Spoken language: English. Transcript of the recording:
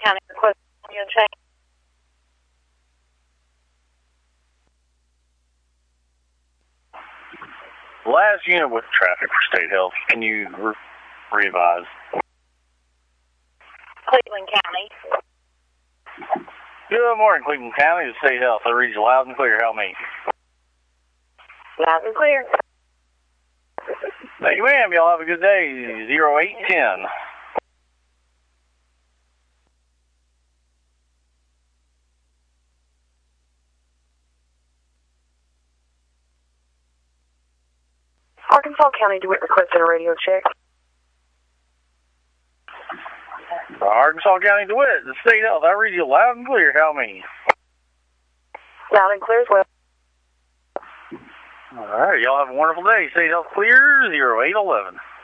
County request you check. Last unit with traffic for state health. Can you revise? Cleveland County. Good morning, Cleveland County. The state health. I read you loud and clear. Help me. Loud and clear. Thank you, ma'am. Y'all have a good day. 0810. Arkansas County DeWitt requesting a radio check. Arkansas County DeWitt, the state health. I read you loud and clear. Help me. Loud and clear as well. All right. Y'all have a wonderful day. State health clear. 0811.